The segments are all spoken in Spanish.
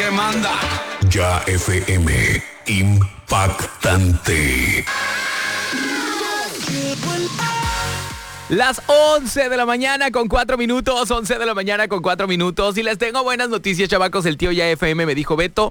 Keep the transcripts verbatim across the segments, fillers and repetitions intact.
que manda. Ya F M, impactante. Las once de la mañana con cuatro minutos, once de la mañana con cuatro minutos. Y les tengo buenas noticias, chavacos. El tío Ya F M me dijo, Beto,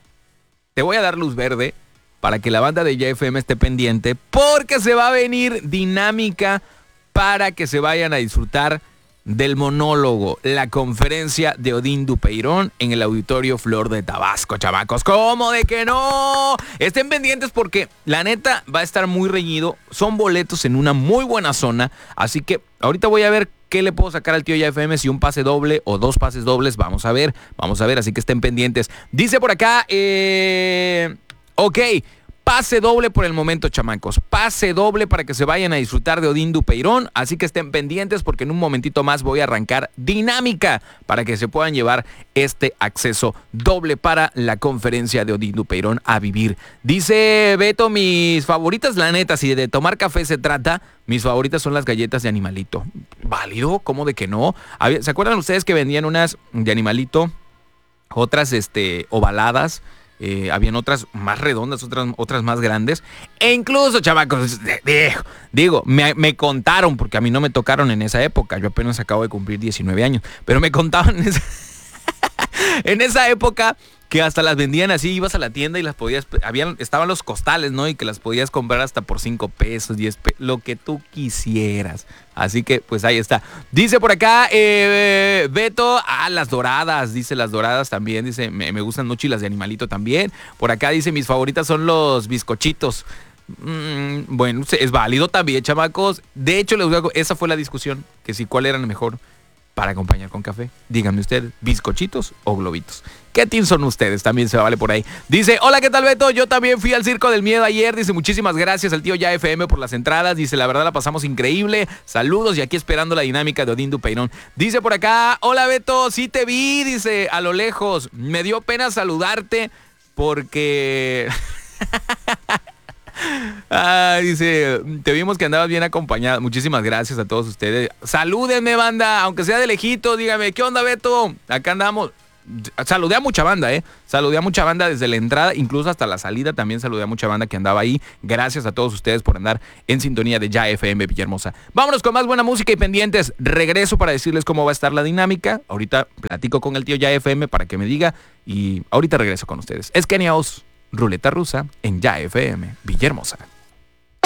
te voy a dar luz verde para que la banda de Ya F M esté pendiente, porque se va a venir dinámica para que se vayan a disfrutar del monólogo, la conferencia de Odín Dupeirón en el Auditorio Flor de Tabasco, chavacos. ¿Cómo de que no? Estén pendientes porque la neta va a estar muy reñido. Son boletos en una muy buena zona, así que ahorita voy a ver qué le puedo sacar al tío Ya F M, si un pase doble o dos pases dobles. Vamos a ver, vamos a ver, así que estén pendientes. Dice por acá, eh... ok, pase doble por el momento, chamacos. Pase doble para que se vayan a disfrutar de Odín Dupeirón. Así que estén pendientes porque en un momentito más voy a arrancar dinámica para que se puedan llevar este acceso doble para la conferencia de Odín Dupeirón a vivir. Dice Beto, mis favoritas, la neta, si de tomar café se trata, mis favoritas son las galletas de Animalito. ¿Válido? ¿Cómo de que no? ¿Se acuerdan ustedes que vendían unas de Animalito? Otras este, ovaladas. Eh, habían otras más redondas, otras, otras más grandes. E incluso, chavacos, digo, digo me, me contaron, porque a mí no me tocaron en esa época. Yo apenas acabo de cumplir diecinueve años. Pero me contaban en esa, en esa época que hasta las vendían así. Ibas a la tienda y las podías... Habían, estaban los costales, ¿no? Y que las podías comprar hasta por cinco pesos, diez pesos, lo que tú quisieras. Así que, pues ahí está. Dice por acá, eh, Beto, ah, las doradas. Dice las doradas también. Dice, me, me gustan mucho y las de Animalito también. Por acá dice, mis favoritas son los bizcochitos. Mm, bueno, es válido también, chamacos. De hecho, les voy a, esa fue la discusión. Que si cuál era el mejor para acompañar con café. Díganme ustedes, ¿bizcochitos o globitos? ¿Qué team son ustedes? También se vale por ahí. Dice, hola, ¿qué tal, Beto? Yo también fui al Circo del Miedo ayer. Dice, muchísimas gracias al tío Ya F M por las entradas. Dice, la verdad la pasamos increíble. Saludos y aquí esperando la dinámica de Odín Dupeirón. Dice por acá, hola, Beto, sí te vi. Dice, a lo lejos. Me dio pena saludarte porque... Ah, dice, te vimos que andabas bien acompañada. Muchísimas gracias a todos ustedes. Salúdenme, banda, aunque sea de lejito. Dígame, ¿qué onda, Beto? Acá andamos. Saludé a mucha banda, eh Saludé a mucha banda desde la entrada, incluso hasta la salida. También saludé a mucha banda que andaba ahí. Gracias a todos ustedes por andar en sintonía de Ya F M Villahermosa. Vámonos con más buena música y pendientes. Regreso para decirles cómo va a estar la dinámica. Ahorita platico con el tío Ya F M para que me diga. Y ahorita regreso con ustedes. Es Kenia Oz, Ruleta Rusa en Ya F M Villahermosa.